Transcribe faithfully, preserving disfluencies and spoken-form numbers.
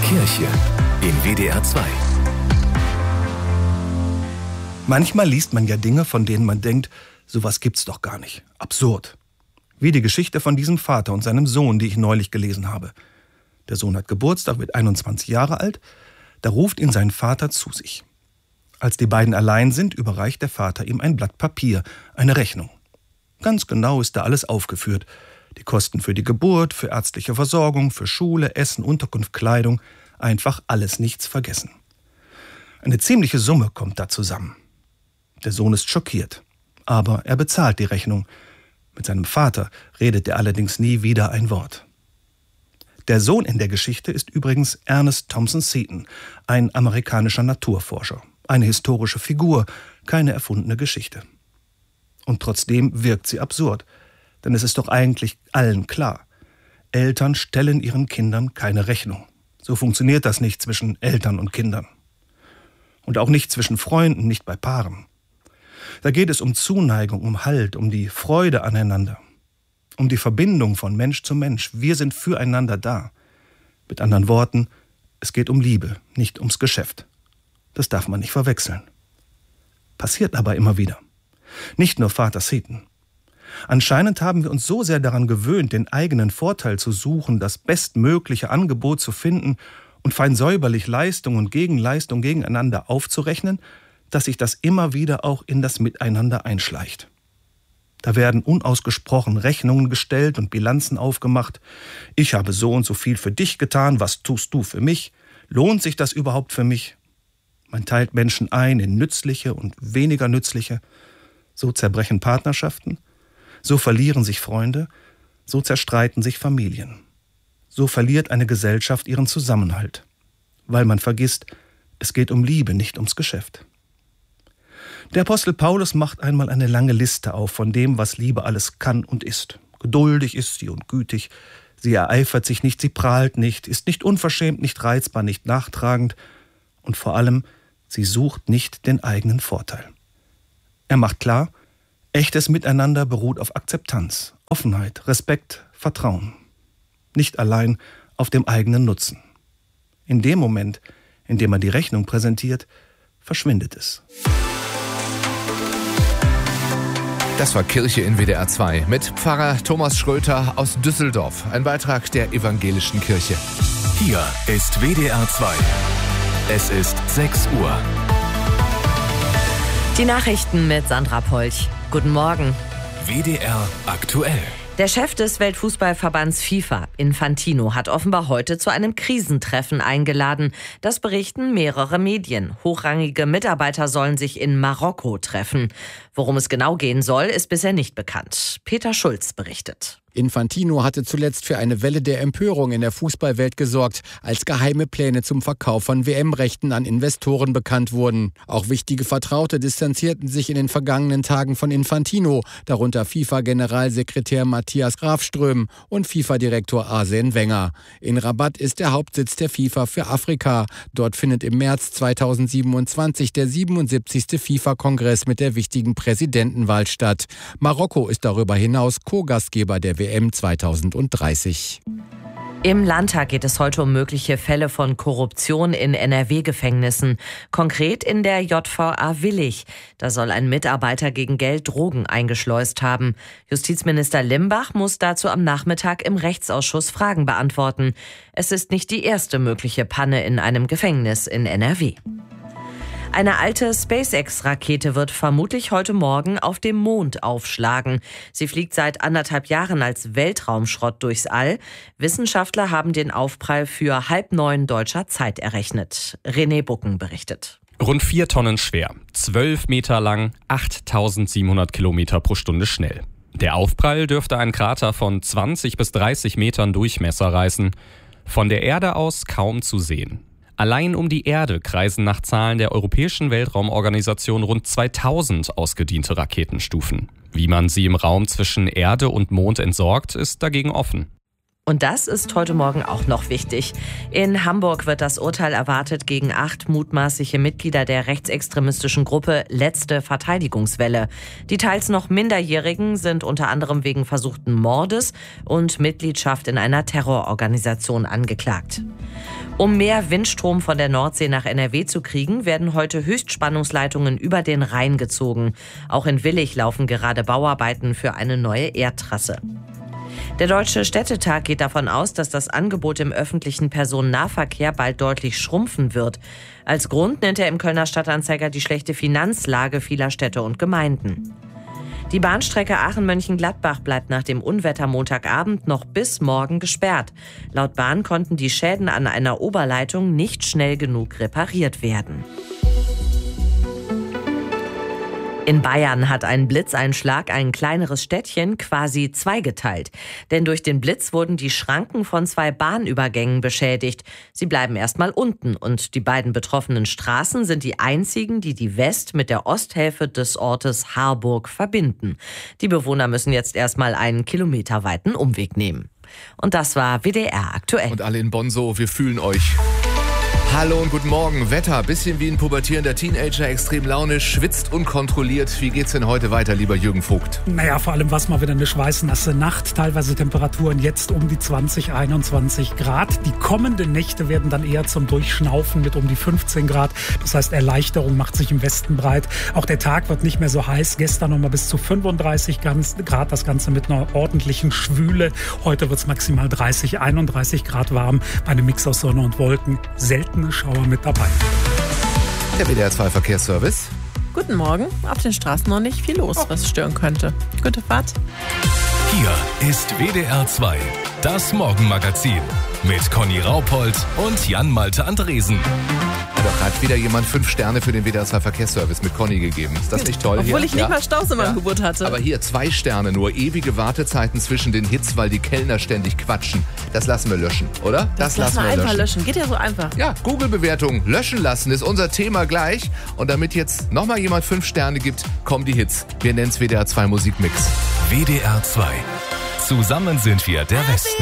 Kirche in W D R zwei. Manchmal liest man ja Dinge, von denen man denkt, sowas gibt's doch gar nicht. Absurd. Wie die Geschichte von diesem Vater und seinem Sohn, die ich neulich gelesen habe. Der Sohn hat Geburtstag, wird einundzwanzig Jahre alt. Da ruft ihn sein Vater zu sich. Als die beiden allein sind, überreicht der Vater ihm ein Blatt Papier, eine Rechnung. Ganz genau ist da alles aufgeführt. Die Kosten für die Geburt, für ärztliche Versorgung, für Schule, Essen, Unterkunft, Kleidung. Einfach alles, nichts vergessen. Eine ziemliche Summe kommt da zusammen. Der Sohn ist schockiert. Aber er bezahlt die Rechnung. Mit seinem Vater redet er allerdings nie wieder ein Wort. Der Sohn in der Geschichte ist übrigens Ernest Thompson Seton, ein amerikanischer Naturforscher. Eine historische Figur, keine erfundene Geschichte. Und trotzdem wirkt sie absurd. Denn es ist doch eigentlich allen klar. Eltern stellen ihren Kindern keine Rechnung. So funktioniert das nicht zwischen Eltern und Kindern. Und auch nicht zwischen Freunden, nicht bei Paaren. Da geht es um Zuneigung, um Halt, um die Freude aneinander. Um die Verbindung von Mensch zu Mensch. Wir sind füreinander da. Mit anderen Worten, es geht um Liebe, nicht ums Geschäft. Das darf man nicht verwechseln. Passiert aber immer wieder. Nicht nur Vater Seton. Anscheinend haben wir uns so sehr daran gewöhnt, den eigenen Vorteil zu suchen, das bestmögliche Angebot zu finden und fein säuberlich Leistung und Gegenleistung gegeneinander aufzurechnen, dass sich das immer wieder auch in das Miteinander einschleicht. Da werden unausgesprochen Rechnungen gestellt und Bilanzen aufgemacht. Ich habe so und so viel für dich getan, was tust du für mich? Lohnt sich das überhaupt für mich? Man teilt Menschen ein in nützliche und weniger nützliche. So zerbrechen Partnerschaften. So verlieren sich Freunde. So zerstreiten sich Familien. So verliert eine Gesellschaft ihren Zusammenhalt. Weil man vergisst, es geht um Liebe, nicht ums Geschäft. Der Apostel Paulus macht einmal eine lange Liste auf von dem, was Liebe alles kann und ist. Geduldig ist sie und gütig. Sie ereifert sich nicht, sie prahlt nicht, ist nicht unverschämt, nicht reizbar, nicht nachtragend. Und vor allem, sie sucht nicht den eigenen Vorteil. Er macht klar, echtes Miteinander beruht auf Akzeptanz, Offenheit, Respekt, Vertrauen. Nicht allein auf dem eigenen Nutzen. In dem Moment, in dem man die Rechnung präsentiert, verschwindet es. Das war Kirche in W D R zwei mit Pfarrer Thomas Schröter aus Düsseldorf. Ein Beitrag der Evangelischen Kirche. Hier ist W D R zwei. Es ist sechs Uhr. Die Nachrichten mit Sandra Polch. Guten Morgen. W D R aktuell. Der Chef des Weltfußballverbands FIFA, Infantino, hat offenbar heute zu einem Krisentreffen eingeladen. Das berichten mehrere Medien. Hochrangige Mitarbeiter sollen sich in Marokko treffen. Worum es genau gehen soll, ist bisher nicht bekannt. Peter Schulz berichtet. Infantino hatte zuletzt für eine Welle der Empörung in der Fußballwelt gesorgt, als geheime Pläne zum Verkauf von W M-Rechten an Investoren bekannt wurden. Auch wichtige Vertraute distanzierten sich in den vergangenen Tagen von Infantino, darunter FIFA-Generalsekretär Matthias Grafström und FIFA-Direktor Arsene Wenger. In Rabat ist der Hauptsitz der FIFA für Afrika. Dort findet im März zweitausendsiebenundzwanzig der siebenundsiebzigste FIFA-Kongress mit der wichtigen Präsidentenwahl statt. Marokko ist darüber hinaus Co-Gastgeber der W M zweitausenddreißig. Im Landtag geht es heute um mögliche Fälle von Korruption in N R W-Gefängnissen. Konkret in der J V A Willich. Da soll ein Mitarbeiter gegen Geld Drogen eingeschleust haben. Justizminister Limbach muss dazu am Nachmittag im Rechtsausschuss Fragen beantworten. Es ist nicht die erste mögliche Panne in einem Gefängnis in N R W. Eine alte SpaceX-Rakete wird vermutlich heute Morgen auf dem Mond aufschlagen. Sie fliegt seit anderthalb Jahren als Weltraumschrott durchs All. Wissenschaftler haben den Aufprall für halb neun deutscher Zeit errechnet. René Bucken berichtet. Rund vier Tonnen schwer, zwölf Meter lang, achttausendsiebenhundert Kilometer pro Stunde schnell. Der Aufprall dürfte einen Krater von zwanzig bis dreißig Metern Durchmesser reißen. Von der Erde aus kaum zu sehen. Allein um die Erde kreisen nach Zahlen der Europäischen Weltraumorganisation rund zweitausend ausgediente Raketenstufen. Wie man sie im Raum zwischen Erde und Mond entsorgt, ist dagegen offen. Und das ist heute Morgen auch noch wichtig. In Hamburg wird das Urteil erwartet gegen acht mutmaßliche Mitglieder der rechtsextremistischen Gruppe Letzte Verteidigungswelle. Die teils noch Minderjährigen sind unter anderem wegen versuchten Mordes und Mitgliedschaft in einer Terrororganisation angeklagt. Um mehr Windstrom von der Nordsee nach N R W zu kriegen, werden heute Höchstspannungsleitungen über den Rhein gezogen. Auch in Willich laufen gerade Bauarbeiten für eine neue Erdtrasse. Der Deutsche Städtetag geht davon aus, dass das Angebot im öffentlichen Personennahverkehr bald deutlich schrumpfen wird. Als Grund nennt er im Kölner Stadtanzeiger die schlechte Finanzlage vieler Städte und Gemeinden. Die Bahnstrecke Aachen-Mönchengladbach bleibt nach dem Unwetter Montagabend noch bis morgen gesperrt. Laut Bahn konnten die Schäden an einer Oberleitung nicht schnell genug repariert werden. In Bayern hat ein Blitzeinschlag ein kleineres Städtchen quasi zweigeteilt. Denn durch den Blitz wurden die Schranken von zwei Bahnübergängen beschädigt. Sie bleiben erstmal unten und die beiden betroffenen Straßen sind die einzigen, die die West- mit der Osthälfte des Ortes Harburg verbinden. Die Bewohner müssen jetzt erstmal einen kilometerweiten Umweg nehmen. Und das war W D R aktuell. Und alle in Bonn so, wir fühlen euch. Hallo und guten Morgen. Wetter, bisschen wie ein pubertierender Teenager, extrem launisch, schwitzt unkontrolliert. Wie geht's denn heute weiter, lieber Jürgen Vogt? Naja, vor allem war es mal wieder eine schweißnasse Nacht. Teilweise Temperaturen jetzt um die zwanzig, einundzwanzig Grad. Die kommenden Nächte werden dann eher zum Durchschnaufen mit um die fünfzehn Grad. Das heißt, Erleichterung macht sich im Westen breit. Auch der Tag wird nicht mehr so heiß. Gestern noch mal bis zu fünfunddreißig Grad. Das Ganze mit einer ordentlichen Schwüle. Heute wird es maximal dreißig, einunddreißig Grad warm. Bei einem Mix aus Sonne und Wolken. Selten Schauer mit dabei. Der W D R zwei Verkehrsservice. Guten Morgen. Auf den Straßen noch nicht viel los, was stören könnte. Gute Fahrt. Hier ist W D R zwei, das Morgenmagazin mit Conny Raupold und Jan-Malte Andresen. Hat doch gerade wieder jemand fünf Sterne für den W D R zwei Verkehrsservice mit Conny gegeben. Ist das nicht toll? Obwohl hier? ich nicht ja? mal Staus in meinem ja. Geburt hatte. Aber hier zwei Sterne, nur ewige Wartezeiten zwischen den Hits, weil die Kellner ständig quatschen. Das lassen wir löschen, oder? Das, das lassen wir einfach löschen. löschen. Geht ja so einfach. Ja, Google-Bewertung löschen lassen ist unser Thema gleich. Und damit jetzt nochmal jemand fünf Sterne gibt, kommen die Hits. Wir nennen es W D R zwei Musikmix. W D R zwei. Zusammen sind wir der Westen.